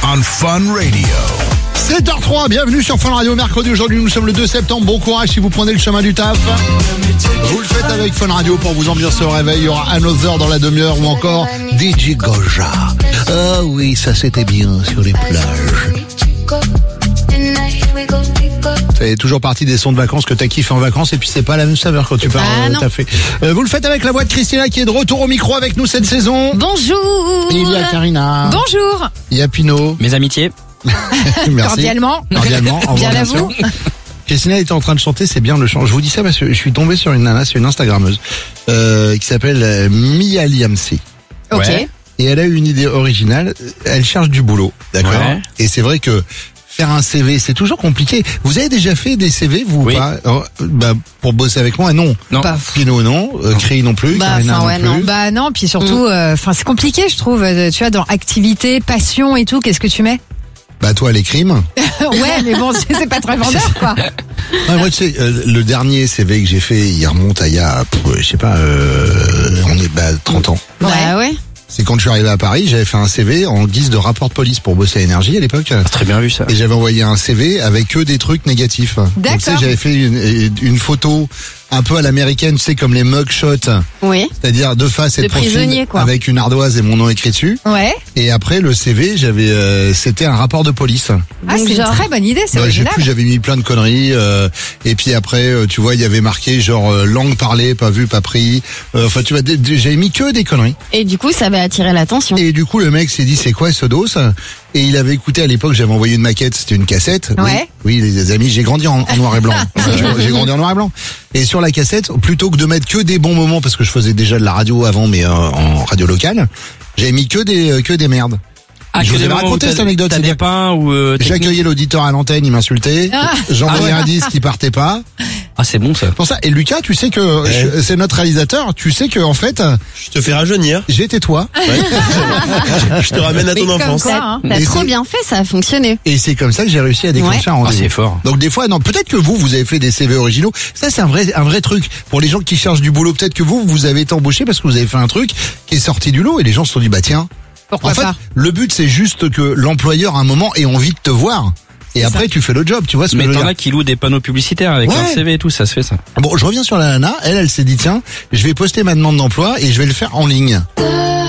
on Fun Radio. 7h03, bienvenue sur Fun Radio. Mercredi, aujourd'hui, nous sommes le 2 septembre. Bon courage si vous prenez le chemin du taf. Vous le faites avec Fun Radio pour vous ambiancer au réveil. Il y aura Another dans la demi-heure ou encore DJ Goja. Ah oui, ça c'était bien sur les plages. Ça fait toujours partie des sons de vacances que t'as kiffé en vacances et puis c'est pas la même saveur quand tu pars taffer. Vous le faites avec la voix de Christina qui est de retour au micro avec nous cette saison. Bonjour. Il y a Karina. Bonjour. Il y a Pino. Mes amitiés. Merci. Cordialement. Bien à vous. Christina était en train de chanter, c'est bien le chant. Je vous dis ça parce que je suis tombé sur une nana, c'est une Instagrammeuse qui s'appelle Mia Liamsi. Ok. Ouais. Et elle a eu une idée originale. Elle cherche du boulot, d'accord. Ouais. Et c'est vrai que faire un CV, c'est toujours compliqué. Vous avez déjà fait des CV, vous Oui. ou pas? Pour bosser avec moi, non. Non. Pas. Pino, non. Cri non plus. Karina non plus. non. Bah non, puis surtout, c'est compliqué, je trouve. Tu vois, dans activité, passion et tout, qu'est-ce que tu mets? Bah toi, les crimes. Ouais, mais bon, c'est pas très vendeur, quoi. Ouais, moi, tu sais, le dernier CV que j'ai fait, il remonte à il y a, je sais pas, on est 30 ans. Bah ouais. C'est quand je suis arrivé à Paris, j'avais fait un CV en guise de rapport de police pour bosser à Énergie à l'époque. Très bien vu ça. Et j'avais envoyé un CV avec que des trucs négatifs. Donc, tu sais, j'avais fait une photo un peu à l'américaine, tu sais, comme les mugshots. Oui. C'est-à-dire de face et de De profil, prisonnier, quoi. avec une ardoise et mon nom écrit dessus. Ouais. Et après, le CV, c'était un rapport de police. Ah, c'est une très bonne idée, c'est Ouais, original. j'avais mis plein de conneries. Et puis après, tu vois, il y avait marqué genre langue parlée, pas vue, pas pris. Enfin, tu vois, j'avais mis que des conneries. Et du coup, ça va attirer l'attention. Et du coup, le mec s'est dit, c'est quoi ce dos? Et il avait écouté à l'époque, j'avais envoyé une maquette, c'était une cassette. Ouais. Oui, les amis, j'ai grandi en noir et blanc. J'ai grandi en noir et blanc. Et sur la cassette, plutôt que de mettre que des bons moments, parce que je faisais déjà de la radio avant, mais en radio locale, j'avais mis que des merdes. Je vous avais raconté cette anecdote. T'as des pains ou J'accueillais l'auditeur à l'antenne, il m'insultait. J'envoyais un disque qui partait pas. Ah, c'est bon ça. Pour ça. Et Lucas, tu sais que c'est notre réalisateur. Tu sais que en fait, Je te fais rajeunir. j'étais toi. Je te ramène à ton Mais comme enfance. quoi, hein. T'as Et trop c'est- bien fait, ça a fonctionné. Et c'est comme ça que j'ai réussi à déclencher un Ah, rendez-vous. c'est fort. Donc des fois, non, peut-être que vous avez fait des CV originaux. Ça, c'est un vrai truc. Pour les gens qui cherchent du boulot, peut-être que vous avez été embauché parce que vous avez fait un truc qui est sorti du lot et les gens se sont dit, bah tiens. Pourquoi En fait, pas? le but, c'est juste que l'employeur, à un moment, ait envie de te voir. Et après, tu fais le job, tu vois ce que Mais je veux t'en dire. as qui louent des panneaux publicitaires avec Ouais. leur CV et tout, ça se fait ça. Bon, je reviens sur la nana. Elle s'est dit, tiens, je vais poster ma demande d'emploi et je vais le faire en ligne.